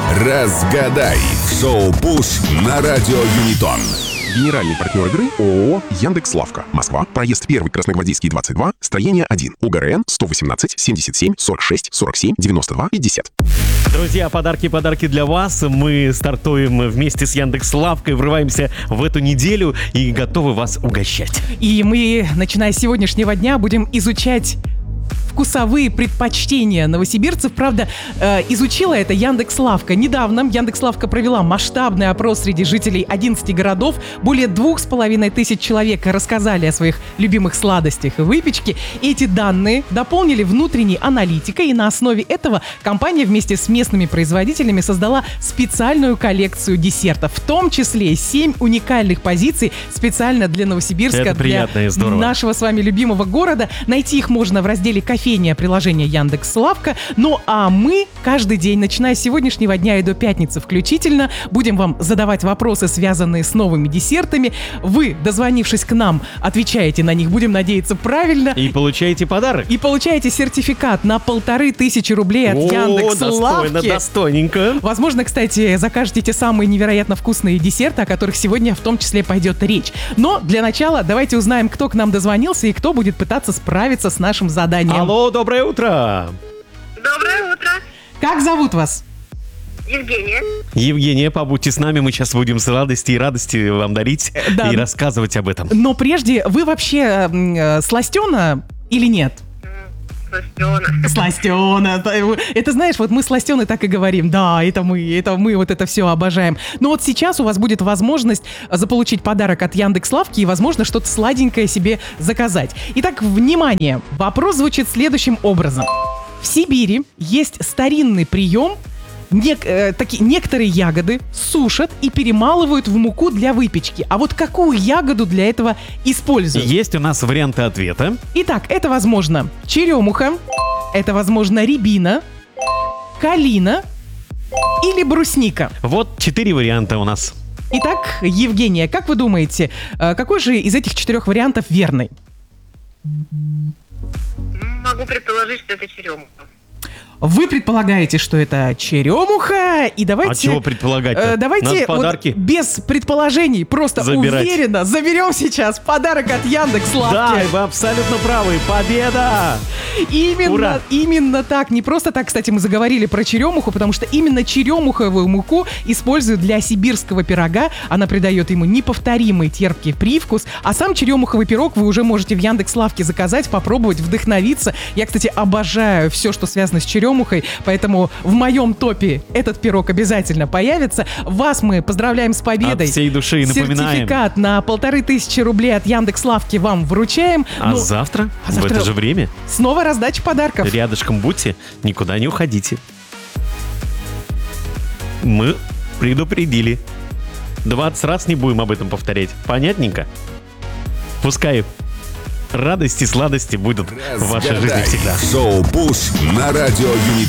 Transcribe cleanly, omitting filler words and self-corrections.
Разгадай. Шоу «Пуш» на радио Юнитон. Генеральный партнер игры ООО «Яндекс.Лавка». Москва. Проезд 1, Красногвардейский, 22, строение 1. УГРН 118 77 46 47 92 50. Друзья, подарки для вас. Мы стартуем вместе с Яндекс.Лавкой, врываемся в эту неделю и готовы вас угощать. И мы, начиная с сегодняшнего дня, будем изучать вкусовые предпочтения новосибирцев. Правда, изучила это Яндекс.Лавка. Недавно Яндекс.Лавка провела масштабный опрос среди жителей 11 городов. Более 2500 человек рассказали о своих любимых сладостях и выпечке. Эти данные дополнили внутренней аналитикой, и на основе этого компания вместе с местными производителями создала специальную коллекцию десертов, в том числе 7 уникальных позиций специально для Новосибирска, это приятно и здорово. Для нашего с вами любимого города. Найти их можно в разделе «Кофейня» приложения Яндекс.Лавка. Ну а мы каждый день, начиная с сегодняшнего дня и до пятницы включительно, будем вам задавать вопросы, связанные с новыми десертами. Вы, дозвонившись к нам, отвечаете на них, будем надеяться, правильно. И получаете подарок. И получаете сертификат на 1500 рублей от Яндекс.Лавки. Достойно, достойненько. Возможно, кстати, закажете те самые невероятно вкусные десерты, о которых сегодня в том числе пойдет речь. Но для начала давайте узнаем, кто к нам дозвонился и кто будет пытаться справиться с нашим заданием. Алло, доброе утро. Доброе утро. Как зовут вас? Евгения. Евгения, побудьте с нами, мы сейчас будем сладости и радости вам дарить Да. и рассказывать об этом. Но прежде, вы вообще сластена или нет? Сластена. Сластена. Это, знаешь, вот мы сластены так и говорим. Да, это мы вот это все обожаем. Но вот сейчас у вас будет возможность заполучить подарок от Яндекс.Лавки и, возможно, что-то сладенькое себе заказать. Итак, внимание! Вопрос звучит следующим образом. В Сибири есть старинный прием. Некоторые ягоды сушат и перемалывают в муку для выпечки. А вот какую ягоду для этого используют? Есть у нас варианты ответа. Итак, это, возможно, черемуха, это, возможно, рябина, калина или брусника. Вот 4 варианта у нас. Итак, Евгения, как вы думаете, какой же из этих 4 вариантов верный? Могу предположить, что это черемуха. Вы предполагаете, что это черемуха, и давайте... А чего предполагать-то? Давайте Надо вот подарки без предположений, просто забирать. уверенно заберем сейчас подарок от Яндекс.Лавки. Да, вы абсолютно правы. Победа! Ура! Именно так. Не просто так, кстати, мы заговорили про черемуху, потому что именно черемуховую муку используют для сибирского пирога. Она придает ему неповторимый терпкий привкус. А сам черемуховый пирог вы уже можете в Яндекс.Лавке заказать, попробовать, вдохновиться. Я, кстати, обожаю все, что связано с черемухой, поэтому в моем топе этот пирог обязательно появится. Вас мы поздравляем с победой. От всей души и напоминаем. Сертификат на 1500 рублей от Яндекс.Лавки вам вручаем. А завтра, в это же время, снова раздача подарков. рядышком будьте, никуда не уходите. Мы предупредили. 20 раз не будем об этом повторять. Понятненько? Пускай радости, сладости будут в вашей жизни Разгадай. всегда. Шоу «Пуш» на радио Юнитон.